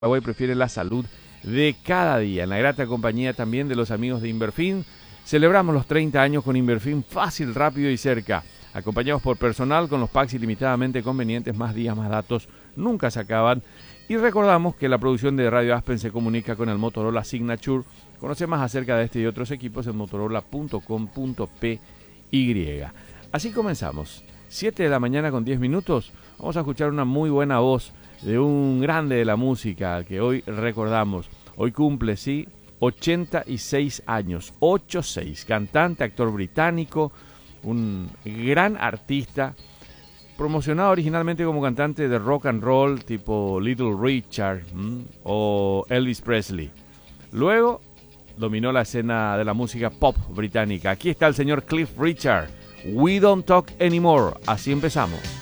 Paraguay prefiere la salud de cada día. En la grata compañía también de los amigos de Inverfin, celebramos los 30 años con Inverfin fácil, rápido y cerca. Acompañados por personal con los packs ilimitadamente convenientes, más días, más datos, nunca se acaban. Y recordamos que la producción de Radio Aspen se comunica con el Motorola Signature. Conoce más acerca de este y otros equipos en motorola.com.py. Así comenzamos. 7 de la mañana con 10 minutos. Vamos a escuchar una muy buena voz de un grande de la música que hoy recordamos. Hoy cumple, sí, 86 años. 86. Cantante, actor británico, un gran artista, promocionado originalmente como cantante de rock and roll tipo Little Richard o Elvis Presley. Luego dominó la escena de la música pop británica. Aquí está el señor Cliff Richard. We Don't Talk Anymore. Así empezamos.